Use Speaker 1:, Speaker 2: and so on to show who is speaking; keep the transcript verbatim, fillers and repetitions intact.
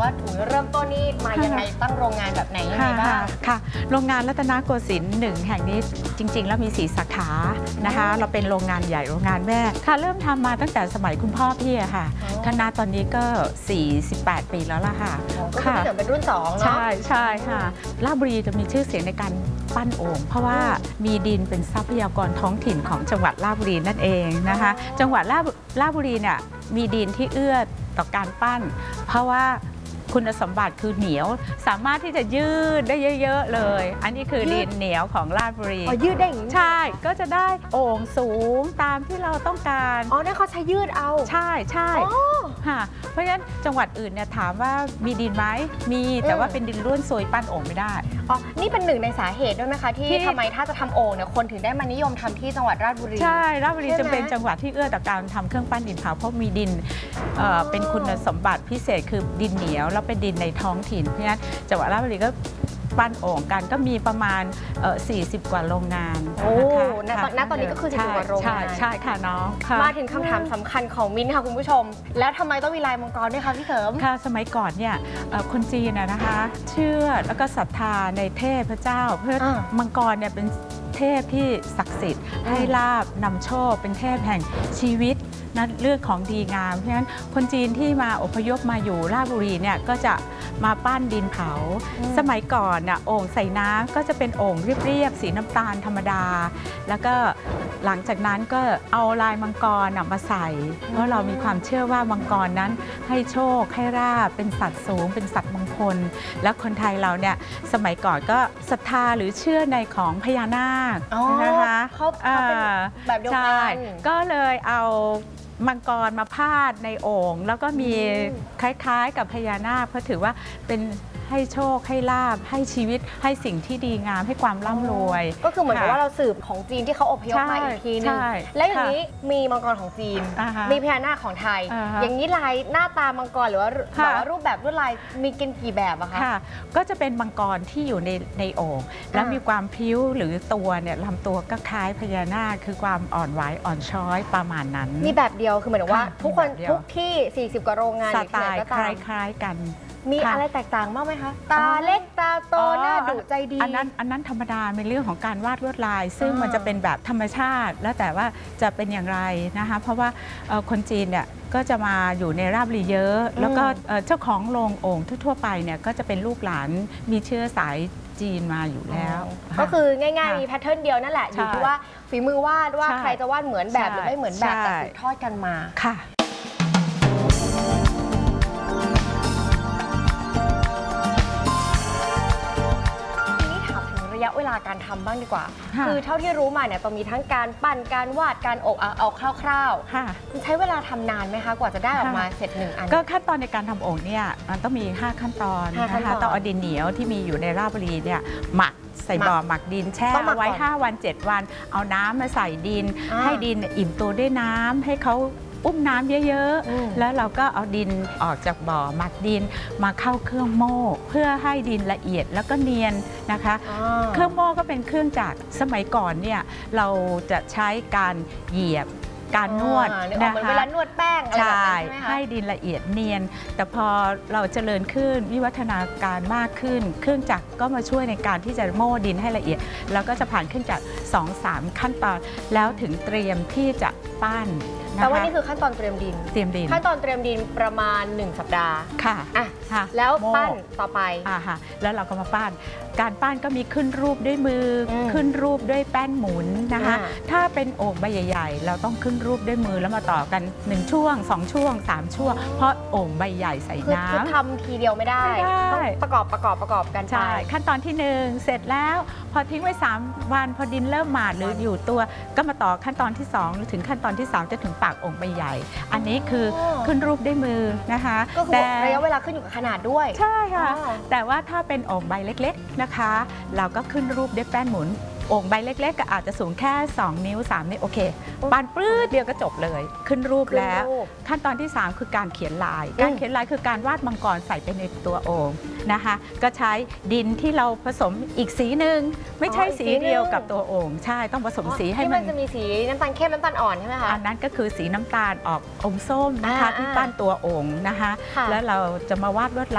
Speaker 1: ว่าถึงเริ่มต้นนี่มายังไงตั้งโรงงานแบบไหนยังไงบ้าง
Speaker 2: ค่ะโรงงานรัตนโกสินทร์หนึ่งแห่งนี้จริงๆแล้วมีสี่สาขานะคะเราเป็นโรงงานใหญ่โรงงานแม่ค่ะเริ่มทำมาตั้งแต่สมัยคุณพ่อพี่อะค่ะคณะตอนนี้ก็สี่สิบแปดปีแล้วล่ะค่ะ
Speaker 1: ค่ะก็เป็นรุ่นสองเนาะ
Speaker 2: ใช่ใช่ค่ะราชบุรีจะมีชื่อเสียงในการปั้นโอ่งเพราะว่ามีดินเป็นทรัพยากรท้องถิ่นของจังหวัดราชบุรีนั่นเองนะคะจังหวัดราชบุรีเนี่ยมีดินที่เอื้อต่อการปั้นเพราะว่าคุณสมบัติคือเหนียวสามารถที่จะยืดได้เยอะๆเลยอันนี้คือดินเหนียวของราชบุรี
Speaker 1: อ๋อยืดได้อย่างนี้
Speaker 2: ใช่ก็จะได้โอ่งสูงตามที่เราต้องการ
Speaker 1: อ๋อนั่นเขาใช้ยืดเอา
Speaker 2: ใช่ใช่ค่ะเพราะฉะนั้นจังหวัดอื่นเนี่ยถามว่ามีดินไหมมีแต่ว่าเป็นดินร่วนซุยปั้นโอ่งไม่ได้
Speaker 1: อ๋อนี่เป็นหนึ่งในสาเหตุด้วยไหมคะที่ทำไมถ้าจะทำโอ่งเนี่ยคนถึงได้มานิยมทำที่จังหวัดราชบุรี
Speaker 2: ใช่ราชบุรีจะเป็นจังหวัดที่เอื้อต่อการทำเครื่องปั้นดินเผาเพราะมีดินเป็นคุณสมบัติพิเศษคือดินเหนียวแล้วเป็นดินในท้องถิ่นเพราะฉะนั้นจังหวัดราชบุรีก็ปั้นโอ่งกันก็มีประมาณสี่สิบกว่าโรงงาน
Speaker 1: โอ้ณตอนนี้ก็คือสี่สิบกว่าโรงงาน
Speaker 2: ใช่ค่ะน้อง
Speaker 1: มาถึงคำถามสำคัญของมิ้นค่ะคุณผู้ชมแล้วทำไมต้องมีลายมังกรด้วยคะพี่เสริม
Speaker 2: ค่ะสมัยก่อนเนี่ยคนจีนนะคะเชื่อแล้วก็ศรัทธาในเทพเจ้าเพื่อมังกรเนี่ยเป็นเทพที่ศักดิ์สิทธิ์ให้ลาภนำโชคเป็นเทพแห่งชีวิตนะเรื่องของดีงามเพราะฉะนั้นคนจีนที่มาอพยพมาอยู่ราชบุรีเนี่ยก็จะมาปั้นดินเผาสมัยก่อนน่ะโอ่งใส่น้ำก็จะเป็นโอ่งเรียบๆสีน้ำตาลธรรมดาแล้วก็หลังจากนั้นก็เอาลายมังกรมาใส่เพราะเรามีความเชื่อว่ามังกรนั้นให้โชคให้ราบเป็นสัตว์สูงเป็นสัตว์มงคลแล้วคนไทยเราเนี่ยสมัยก่อนก็ศรัทธาหรือเชื่อในของพญานาค
Speaker 1: นะคะเขาเป็นแบบเดียวกัน
Speaker 2: ก็เลยเอามังกรมาพาดในโอ่งแล้วก็มีคล้ายๆกับพญานาคเพราะถือว่าเป็นให้โชคให้ลาภให้ชีวิตให้สิ่งที่ดีงามให้ความร่ำรวย
Speaker 1: ก็คือเหมือนกับว่าเราสืบของจีนที่เขาอพยพมาอีกทีนึงแล้วอย่างนี้มีมังกรของจีนมีพญานาคของไทยอย่างนี้ลายหน้าตามังกรหรือว่าแบบว่ารูปแบบลวดลายมีกันกี่แบบอะคะ
Speaker 2: ก็จะเป็นมังกรที่อยู่ในในโอ่งแล้วมีความพิ้วหรือตัวเนี่ยลำตัวก็คล้ายพญานาคคือความอ่อนไหวอ่อนช้อยประมาณนั้น
Speaker 1: มีแบบเดียวคือเหมือนว่าทุกคนทุกที่สี่สิบกว่าโรงงาน
Speaker 2: สไตล์คล้ายๆกัน
Speaker 1: มีอะไรแตกต่างมากไหมคะตาเล็กตาโตหน้าดุใจดี
Speaker 2: อันนั้นอันนั้นธรรมดาเป็นเรื่องของการวาดลวดลายซึ่งมันจะเป็นแบบธรรมชาติแล้วแต่ว่าจะเป็นอย่างไรนะคะเพราะว่าคนจีนเนี่ยก็จะมาอยู่ในราชบุรีเยอะแล้วก็เจ้าของโรงโอ่งทั่วไปเนี่ยก็จะเป็นลูกหลานมีเชื้อสายจีนมาอยู่แล้ว
Speaker 1: ก็คือง่ายๆมีแพทเทิร์นเดียวนั่นแหละอยู่ที่ว่าฝีมือวาดว่าใครจะวาดเหมือนแบบหรือไม่เหมือนแบบแต่สืบทอดกันมา
Speaker 2: ค่ะ
Speaker 1: ระยะเวลาการทำบ้างดีกว่าคือเท่าที่รู้มาเนี่ยต้องมีทั้งการปั้นการวาดการอบเอาคร่าวๆใช้เวลาทำนานไหมคะกว่าจะได้ออกมาเสร็จหนึ่งอัน
Speaker 2: ก็ขั้นตอนในการทำโอ่งเนี่ยมันต้องมีห้าขั้นตอนนะคะต้องเอาดินเหนียวที่มีอยู่ในราชบุรีเนี่ยหมักใส่บ่อหมักดินแช่ไว้ห้าวันเจ็ดวันเอาน้ำมาใส่ดินให้ดินอิ่มตัวด้วยน้ำให้เขาอุ้มน้ำเยอะๆแล้วเราก็เอาดินออกจากบ่อหมักดินมาเข้าเครื่องโม่เพื่อให้ดินละเอียดแล้วก็เนียนนะคะเครื่องโม่ก็เป็นเครื่องจักรสมัยก่อนเนี่ยเราจะใช้การเหยียบการนวด
Speaker 1: นะคะเวลานวดแป้งอะไรแบบนั้นใช่ไหมคะ
Speaker 2: ให้ดินละเอียดเนียนแต่พอเราเจริญขึ้นวิวัฒนาการมากขึ้นเครื่องจักรก็มาช่วยในการที่จะโม่ดินให้ละเอียดแล้วก็จะผ่านขึ้นจาก สองถึงสาม ขั้นตอนแล้วถึงเตรียมที่จะปั้น
Speaker 1: แต่ว่านี่คือขั้นตอนเตรียมดิน
Speaker 2: เตรียมดิน
Speaker 1: ขั้นตอนเตรียมดินประมาณหนึ่งสัปดาห์
Speaker 2: ค่ะ
Speaker 1: อ่ะแล้วปั้นต่อไป
Speaker 2: อ่าค่ะแล้วเราก็มาปั้นการปั้นก็มีขึ้นรูปด้วยมือขึ้นรูปด้วยแป้นหมุนนะคะถ้าเป็นโอ่งใบใหญ่ๆเราต้องขึ้นรูปด้วยมือแล้วมาต่อกันหนึ่งช่วงสองช่วงสามช่วงเพราะโอ่งใบใหญ่ใส่น้ำ
Speaker 1: คือทำทีเดียวไม่ได้ต้องประกอบประกอบประกอบกัน
Speaker 2: ใช่ขั้นตอนที่หนึ่งเสร็จแล้วพอทิ้งไว้สามวันพอดินเริ่มหมาดหรืออยู่ตัวก็มาต่อขั้นตอนที่สองถึงขั้นตอนที่สามจะถึงปากโอ่งใบใหญ่อันนี้คือขึ้นรูปด้วยมือนะคะ
Speaker 1: แต่ระยะเวลาขึ้นอยู่กับขนาดด้วย
Speaker 2: ใช่ค่ะแต่ว่าถ้าเป็นโอ่งใบเล็กๆนะคะเราก็ขึ้นรูปด้วยแป้นหมุนโอ่งใบเล็กๆก็อาจจะสูงแค่สองนิ้วสามนิ้วโอเคปานปลื้ดเดียวก็จบเลยขึ้นรูปแล้วขั้นตอนที่สามคือการเขียนลายการเขียนลายคือการวาดมังกรใส่ไปในตัวโอ่งนะคะก็ใช้ดินที่เราผสมอีกสีหนึ่งไม่ใช่สีเดียวกับตัวโอ่งใช่ต้องผสมสีให้
Speaker 1: มันจะมีสีน้ำตาลเข้มน้ำตาลอ่อนใช่ไหมคะ
Speaker 2: อันนั้นก็คือสีน้ำตาลออกอมส้มนะคะที่ปั้นตัวโอ่งนะคะแล้วเราจะมาวาดลวดลาย